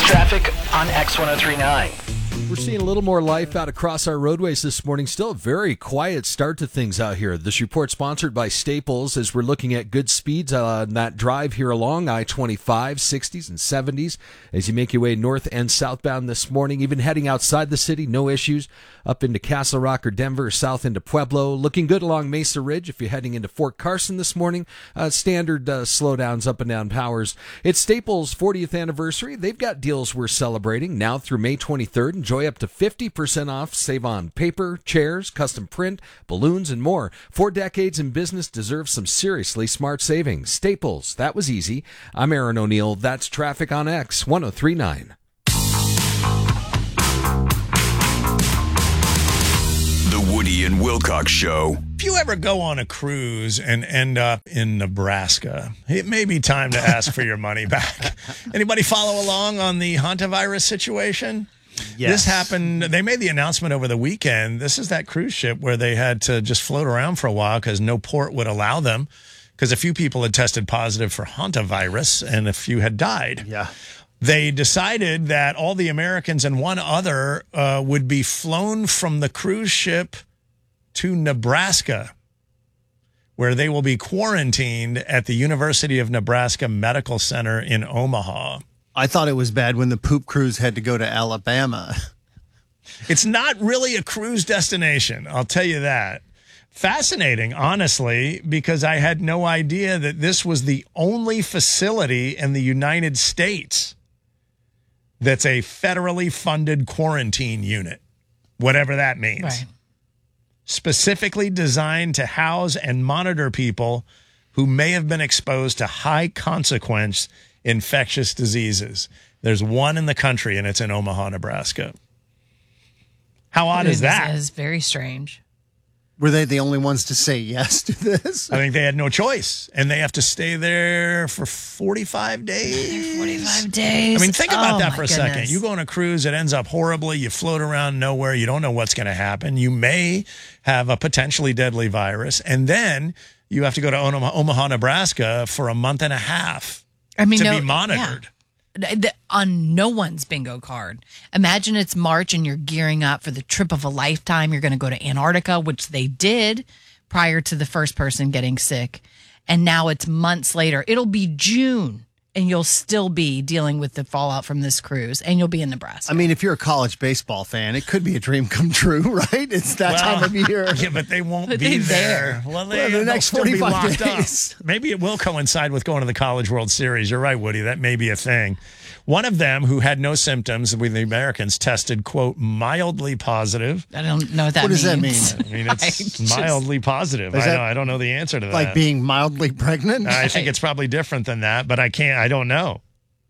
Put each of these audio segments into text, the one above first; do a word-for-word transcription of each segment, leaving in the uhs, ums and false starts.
Traffic on X ten thirty-nine. We're seeing a little more life out across our roadways this morning. Still a very quiet start to things out here. This report sponsored by Staples as we're looking at good speeds on that drive here along I twenty-five, sixties and seventies as you make your way north and southbound this morning. Even heading outside the city, no issues. Up into Castle Rock or Denver, south into Pueblo. Looking good along Mesa Ridge if you're heading into Fort Carson this morning. Uh, standard uh, slowdowns up and down powers. It's Staples' fortieth anniversary. They've got deals we're celebrating now through May twenty-third. Enjoy up to fifty percent off. Save on paper, chairs, custom print, balloons, and more. Four decades in business deserve some seriously smart savings. Staples, that was easy. I'm Aaron O'Neill. That's Traffic on X ten thirty-nine. The Woody and Wilcox Show. If you ever go on a cruise and end up in Nebraska, it may be time to ask for your money back. Anybody follow along on the hantavirus situation? Yes. This happened, they made the announcement over the weekend. This is that cruise ship where they had to just float around for a while because no port would allow them because a few people had tested positive for hantavirus and a few had died. Yeah. They decided that all the Americans and one other uh, would be flown from the cruise ship to Nebraska, where they will be quarantined at the University of Nebraska Medical Center in Omaha. I thought it was bad when the poop cruise had to go to Alabama. It's not really a cruise destination, I'll tell you that. Fascinating, honestly, because I had no idea that this was the only facility in the United States that's a federally funded quarantine unit, whatever that means. Right. Specifically designed to house and monitor people who may have been exposed to high consequence infectious diseases. There's one in the country, and it's in Omaha, Nebraska. How odd It is that? It is very strange. Were they the only ones to say yes to this? I think they had no choice, and they have to stay there for forty-five days. forty-five days. I mean, think about Oh, that my for a goodness. second. You go on a cruise, it ends up horribly. You float around nowhere. You don't know what's going to happen. You may have a potentially deadly virus, and then you have to go to Omaha, Omaha Nebraska for a month and a half I mean, to no, be monitored. yeah. The- on no one's bingo card. Imagine it's March and you're gearing up for the trip of a lifetime. You're going to go to Antarctica, which they did prior to the first person getting sick. And now it's months later. It'll be June and you'll still be dealing with the fallout from this cruise and you'll be in Nebraska. I mean, if you're a college baseball fan, it could be a dream come true, right? It's that Well, time of year. Yeah, but they won't But be they're there. there. Well, they, Well, the they'll next still be forty-five locked days. up. Maybe it will coincide with going to the College World Series. You're right, Woody. That may be a thing. One of them, who had no symptoms with the Americans, tested, quote, mildly positive. I don't know what that What does that means. mean? I mean, it's I just- mildly positive. Is I that know. I don't know the answer to that. Like being mildly pregnant? I think it's probably different than that, but I can't, I don't know.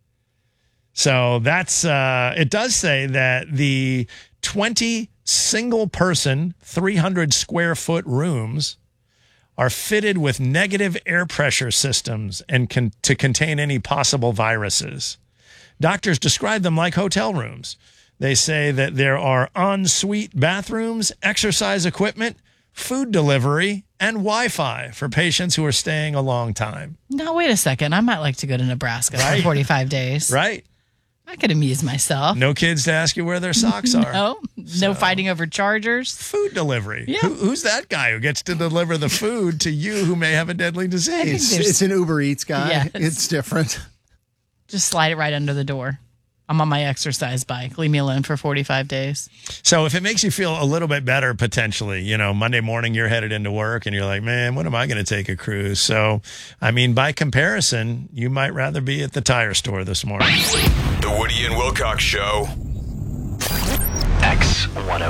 So that's, uh, it does say that the twenty single person, three hundred square foot rooms are fitted with negative air pressure systems and can, to contain any possible viruses. Doctors describe them like hotel rooms. They say that there are en-suite bathrooms, exercise equipment, food delivery, and Wi-Fi for patients who are staying a long time. No, wait a second. I might like to go to Nebraska Right. for forty-five days. Right? I could amuse myself. No kids to ask you where their socks are. No, no fighting over chargers. Food delivery. Yeah. Who, who's that guy who gets to deliver the food to you who may have a deadly disease? It's, there's- it's an Uber Eats guy. Yes. It's different. Just slide it right under the door. I'm on my exercise bike. Leave me alone for forty-five days. So if it makes you feel a little bit better, potentially, you know, Monday morning you're headed into work and you're like, man, when am I going to take a cruise? So, I mean, by comparison, you might rather be at the tire store this morning. The Woody and Wilcox Show. X ten